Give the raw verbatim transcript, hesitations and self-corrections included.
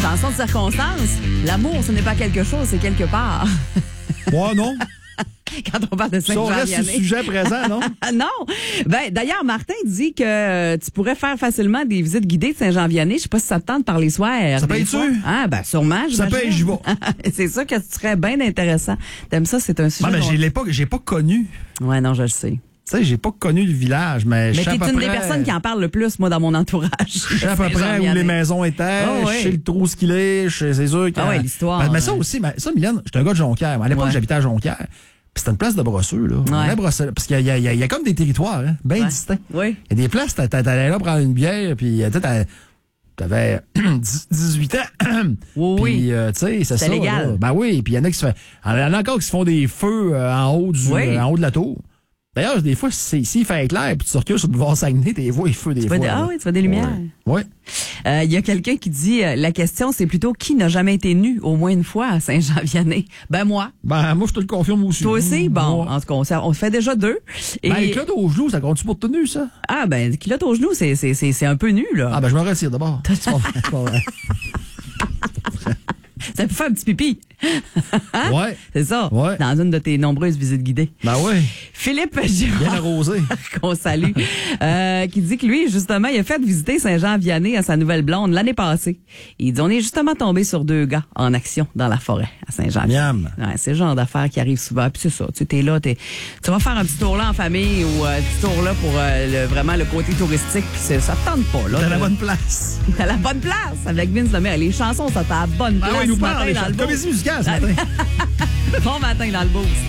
Chanson de circonstance. L'amour, ce n'est pas quelque chose, c'est quelque part. Moi, non. Quand on parle de Ça, on reste sur le Saint-Jean-Vianney. sujet présent, non? Non. Ben, d'ailleurs, Martin dit que euh, tu pourrais faire facilement des visites guidées de Saint-Jean-Vianney. Je sais pas si ça te tente par les soirs. Ça des paye-tu? fois. Ah, ben, sûrement. Ça j'imagine. paye, j'y vais. C'est sûr que ce serait bien intéressant. T'aimes ça, c'est un sujet. Non, mais dont- j'ai l'ai pas, j'ai pas connu. Ouais, non, je le sais. Tu sais, j'ai pas connu le village, mais, je Mais sais à t'es peu une près, des personnes qui en parle le plus, moi, dans mon entourage. Je sais à peu près où les maisons étaient, Oh, oui. je sais le trou ce qu'il est, je sais, c'est sûr que... Ah ouais, l'histoire, Mais, mais ça ouais. aussi, mais ça, Mylène, j'étais un gars de Jonquière. À l'époque, Ouais. j'habitais à Jonquière. Puis c'était une place de brosseux, là. On allait brosser, parce qu'il y a, il y, a, il y, a, il y a comme des territoires, hein, bien Ouais. distincts. Oui. Il y a des places, t'a- t'a- t'allais là prendre une bière, puis tu sais, t'as- t'avais dix-huit ans. Oui, oui. Puis, euh, tu sais, c'est C'était ça. légal. là. Ben oui, puis il y en a qui se font... Il y en a encore qui se font des feux euh, en haut du, Oui. euh, en haut de la tour. D'ailleurs, des fois, c'est- s'il fait éclair, puis tu recules sur le boulevard Saguenay, t'es vois les feux des Tu fois. vois des- ah là. oui, tu vois des lumières. Oui. Euh, Il y a quelqu'un qui dit, euh, la question, c'est plutôt qui n'a jamais été nu au moins une fois à Saint-Jean-Vianney? Ben, moi. Ben, moi, je te le confirme aussi. Toi aussi? Mmh, Bon, moi. en tout cas, on, s'en- on fait déjà deux. Et, Ben, les culottes aux genoux, ça compte-tu pour tenue, ça? ah, ben, culotte aux genoux, c'est, c'est, c'est, c'est un peu nu, là. Ah, ben, je me retire d'abord. C'est pas vrai, c'est pas vrai. Ça peut faire un petit pipi. Hein? Ouais. C'est ça. Ouais. Dans une de tes nombreuses visites guidées. Ben, oui. Philippe Bien Girard, arrosé. qu'on salue, euh, qui dit que lui, justement, il a fait visiter Saint-Jean-Vianney à sa nouvelle blonde l'année passée. Il dit, on est justement tombé sur deux gars en action dans la forêt à Saint-Jean-Vianney. Miam. Ouais, c'est le genre d'affaires qui arrive souvent. Puis c'est ça, tu es là, t'es, tu vas faire un petit tour là en famille ou euh, un petit tour là pour euh, le, vraiment le côté touristique. Puis c'est- ça te tente pas, là. T'as la de- bonne place. T'as la bonne place avec Vince Lemay. Les chansons, ça t'a la bonne Ah place oui, il nous ce parle, matin les dans le comédies boost. musicales ce matin. Bon matin dans le boost.